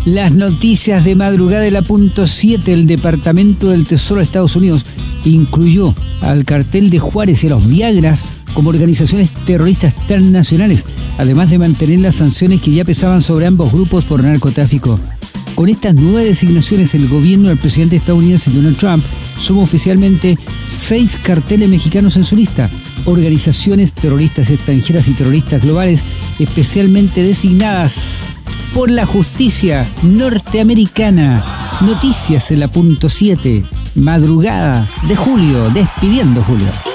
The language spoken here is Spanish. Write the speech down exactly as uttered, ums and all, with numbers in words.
Las noticias de madrugada de la punto siete. El Departamento del Tesoro de Estados Unidos incluyó al cartel de Juárez y a los Viagras como organizaciones terroristas transnacionales, además de mantener las sanciones que ya pesaban sobre ambos grupos por narcotráfico. Con estas nuevas designaciones, el gobierno del presidente estadounidense Donald Trump suma oficialmente seis carteles mexicanos en su lista, organizaciones terroristas extranjeras y terroristas globales especialmente designadas por la justicia norteamericana. Noticias en la punto siete, madrugada de julio, despidiendo julio.